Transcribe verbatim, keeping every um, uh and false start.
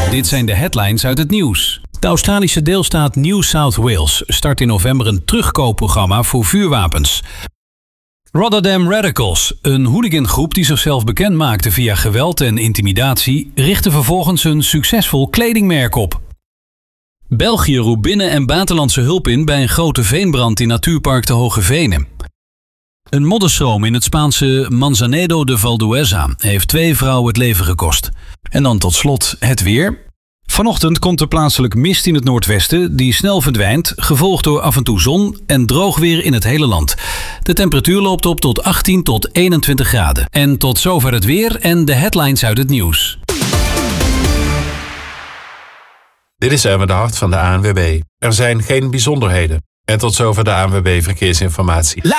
Dit zijn de headlines uit het nieuws. De Australische deelstaat New South Wales start in november een terugkoopprogramma voor vuurwapens. Rotterdam Radicals, een hooligangroep die zichzelf bekend maakte via geweld en intimidatie, richtte vervolgens een succesvol kledingmerk op. België roept binnen- en buitenlandse hulp in bij een grote veenbrand in natuurpark de Hoge Venen. Een modderstroom in het Spaanse Manzanedo de Valdueza heeft twee vrouwen het leven gekost. En dan tot slot het weer. Vanochtend komt er plaatselijk mist in het noordwesten die snel verdwijnt, gevolgd door af en toe zon en droog weer in het hele land. De temperatuur loopt op tot achttien tot eenentwintig graden. En tot zover het weer en de headlines uit het nieuws. Dit is Erwin de Hart van de A N W B. Er zijn geen bijzonderheden. En tot zover de A N W B Verkeersinformatie.